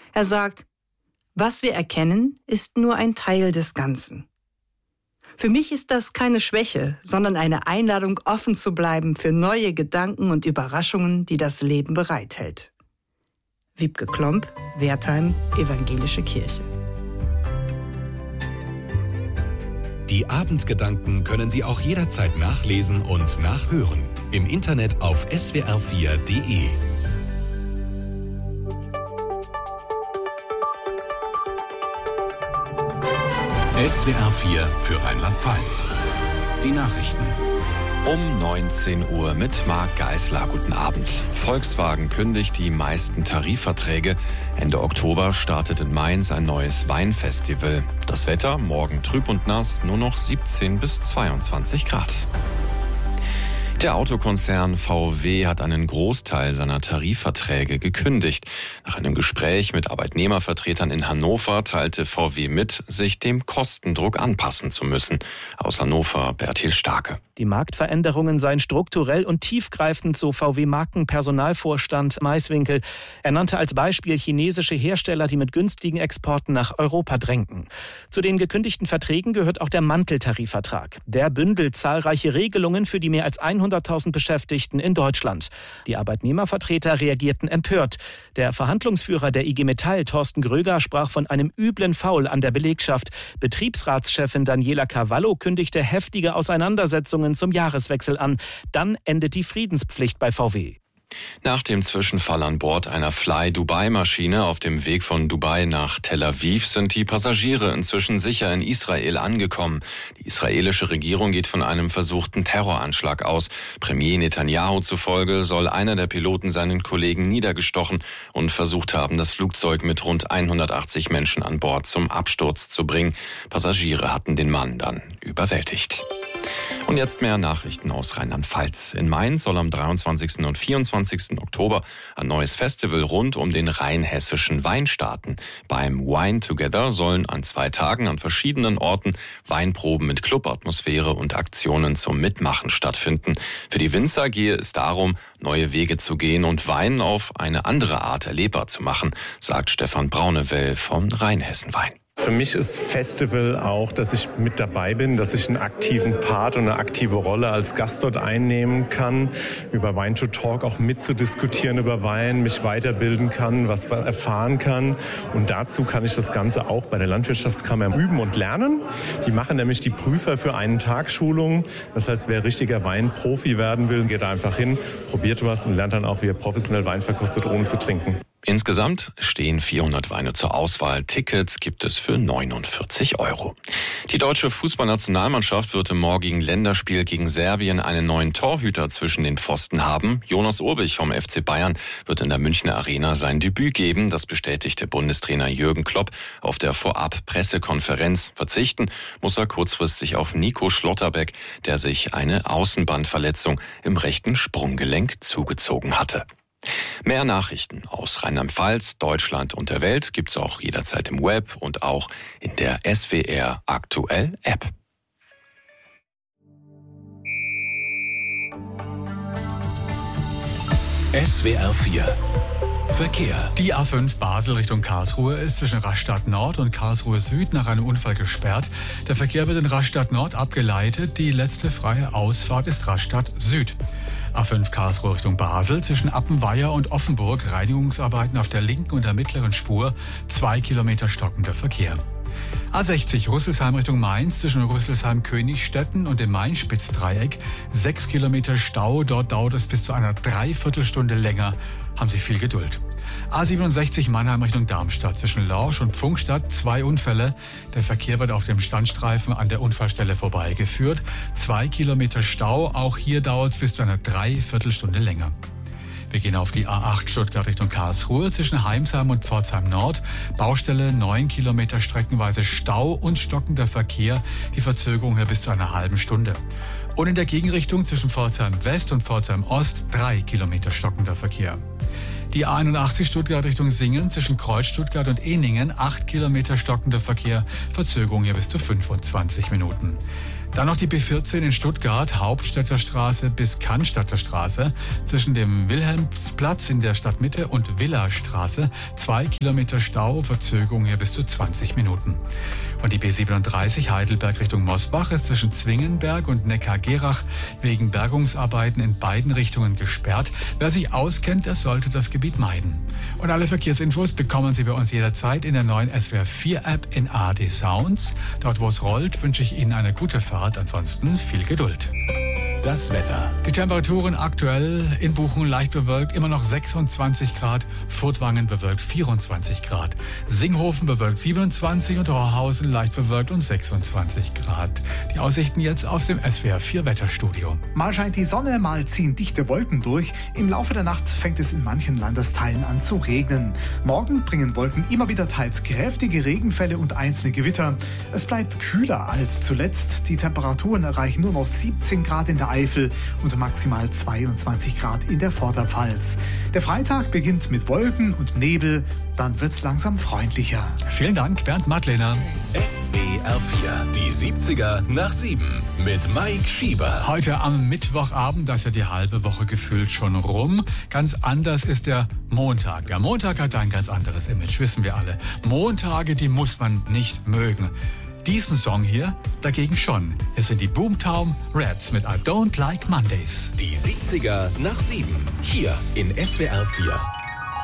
Er sagt, was wir erkennen, ist nur ein Teil des Ganzen. Für mich ist das keine Schwäche, sondern eine Einladung, offen zu bleiben für neue Gedanken und Überraschungen, die das Leben bereithält. Wiebke Klomp, Wertheim, Evangelische Kirche. Die Abendgedanken können Sie auch jederzeit nachlesen und nachhören. Im Internet auf swr4.de. SWR4 für Rheinland-Pfalz. Die Nachrichten. Um 19 Uhr mit Marc Geisler. Guten Abend. Volkswagen kündigt die meisten Tarifverträge. Ende Oktober startet in Mainz ein neues Weinfestival. Das Wetter morgen trüb und nass, nur noch 17 bis 22 Grad. Der Autokonzern VW hat einen Großteil seiner Tarifverträge gekündigt. Nach einem Gespräch mit Arbeitnehmervertretern in Hannover teilte VW mit, sich dem Kostendruck anpassen zu müssen. Aus Hannover Bertil Starke. Die Marktveränderungen seien strukturell und tiefgreifend, so VW-Markenpersonalvorstand Maiswinkel. Er nannte als Beispiel chinesische Hersteller, die mit günstigen Exporten nach Europa drängten. Zu den gekündigten Verträgen gehört auch der Manteltarifvertrag. Der bündelt zahlreiche Regelungen für die mehr als 100.000 Beschäftigten in Deutschland. Die Arbeitnehmervertreter reagierten empört. Der Verhandlungsführer der IG Metall, Thorsten Gröger, sprach von einem üblen Foul an der Belegschaft. Betriebsratschefin Daniela Cavallo kündigte heftige Auseinandersetzungen zum Jahreswechsel an. Dann endet die Friedenspflicht bei VW. Nach dem Zwischenfall an Bord einer Fly-Dubai-Maschine auf dem Weg von Dubai nach Tel Aviv sind die Passagiere inzwischen sicher in Israel angekommen. Die israelische Regierung geht von einem versuchten Terroranschlag aus. Premier Netanyahu zufolge soll einer der Piloten seinen Kollegen niedergestochen und versucht haben, das Flugzeug mit rund 180 Menschen an Bord zum Absturz zu bringen. Passagiere hatten den Mann dann überwältigt. Und jetzt mehr Nachrichten aus Rheinland-Pfalz. In Mainz soll am 23. und 24. Oktober ein neues Festival rund um den rheinhessischen Wein starten. Beim Wine Together sollen an 2 Tagen an verschiedenen Orten Weinproben mit Clubatmosphäre und Aktionen zum Mitmachen stattfinden. Für die Winzer gehe es darum, neue Wege zu gehen und Wein auf eine andere Art erlebbar zu machen, sagt Stefan Braunewell von Rheinhessen Wein. Für mich ist Festival auch, dass ich mit dabei bin, dass ich einen aktiven Part und eine aktive Rolle als Gast dort einnehmen kann, über Wine to Talk auch mitzudiskutieren über Wein, mich weiterbilden kann, was erfahren kann. Und dazu kann ich das Ganze auch bei der Landwirtschaftskammer üben und lernen. Die machen nämlich die Prüfer für einen Tag Schulung. Das heißt, wer richtiger Weinprofi werden will, geht da einfach hin, probiert was und lernt dann auch, wie er professionell Wein verkostet, ohne zu trinken. Insgesamt stehen 400 Weine zur Auswahl. Tickets gibt es für 49 €. Die deutsche Fußballnationalmannschaft wird im morgigen Länderspiel gegen Serbien einen neuen Torhüter zwischen den Pfosten haben. Jonas Urbich vom FC Bayern wird in der Münchner Arena sein Debüt geben. Das bestätigte Bundestrainer Jürgen Klopp auf der Vorab-Pressekonferenz. Verzichten muss er kurzfristig auf Nico Schlotterbeck, der sich eine Außenbandverletzung im rechten Sprunggelenk zugezogen hatte. Mehr Nachrichten aus Rheinland-Pfalz, Deutschland und der Welt gibt's auch jederzeit im Web und auch in der SWR Aktuell App. SWR 4 Verkehr. Die A5 Basel Richtung Karlsruhe ist zwischen Rastatt Nord und Karlsruhe Süd nach einem Unfall gesperrt. Der Verkehr wird in Rastatt Nord abgeleitet. Die letzte freie Ausfahrt ist Rastatt Süd. A5 Karlsruhe Richtung Basel zwischen Appenweier und Offenburg Reinigungsarbeiten auf der linken und der mittleren Spur. 2 Kilometer stockender Verkehr. A60 Rüsselsheim Richtung Mainz zwischen Rüsselsheim-Königstetten und dem Main-Spitz-Dreieck. 6 Kilometer Stau, dort dauert es bis zu einer Dreiviertelstunde länger. Haben Sie viel Geduld. A67 Mannheim Richtung Darmstadt zwischen Lorsch und Pfungstadt 2 Unfälle. Der Verkehr wird auf dem Standstreifen an der Unfallstelle vorbeigeführt. 2 Kilometer Stau, auch hier dauert es bis zu einer Dreiviertelstunde länger. Wir gehen auf die A8 Stuttgart Richtung Karlsruhe zwischen Heimsheim und Pforzheim Nord. Baustelle 9 Kilometer streckenweise Stau und stockender Verkehr. Die Verzögerung hier bis zu einer halben Stunde. Und in der Gegenrichtung zwischen Pforzheim West und Pforzheim Ost 3 Kilometer stockender Verkehr. Die A81 Stuttgart Richtung Singen zwischen Kreuz Stuttgart und Ehningen 8 Kilometer stockender Verkehr. Verzögerung hier bis zu 25 Minuten. Dann noch die B14 in Stuttgart, Hauptstädter Straße bis Cannstatter Straße. Zwischen dem Wilhelmsplatz in der Stadtmitte und Villastraße 2 Kilometer Stau, Verzögerung hier bis zu 20 Minuten. Und die B37 Heidelberg Richtung Mosbach ist zwischen Zwingenberg und Neckar-Gerach wegen Bergungsarbeiten in beiden Richtungen gesperrt. Wer sich auskennt, der sollte das Gebiet meiden. Und alle Verkehrsinfos bekommen Sie bei uns jederzeit in der neuen SWR4-App in ARD Sounds. Dort, wo es rollt, wünsche ich Ihnen eine gute Fahrt. Ansonsten viel Geduld. Das Wetter. Die Temperaturen aktuell in Bochum leicht bewölkt, immer noch 26 Grad, Furtwangen bewölkt 24 Grad, Singhofen bewölkt 27 und Horhausen leicht bewölkt und 26 Grad. Die Aussichten jetzt aus dem SWR4 Wetterstudio. Mal scheint die Sonne, mal ziehen dichte Wolken durch. Im Laufe der Nacht fängt es in manchen Landesteilen an zu regnen. Morgen bringen Wolken immer wieder teils kräftige Regenfälle und einzelne Gewitter. Es bleibt kühler als zuletzt. Die Temperaturen erreichen nur noch 17 Grad in der Eifel und maximal 22 Grad in der Vorderpfalz. Der Freitag beginnt mit Wolken und Nebel, dann wird's langsam freundlicher. Vielen Dank, Bernd Madlener. SWR4, die 70er nach 7 mit Mike Schieber. Heute am Mittwochabend, da ist ja die halbe Woche gefühlt schon rum. Ganz anders ist der Montag. Der Montag hat ein ganz anderes Image, wissen wir alle. Montage, die muss man nicht mögen. Diesen Song hier dagegen schon. Hier sind die Boomtown Rats mit I Don't Like Mondays. Die 70er nach 7, hier in SWR4.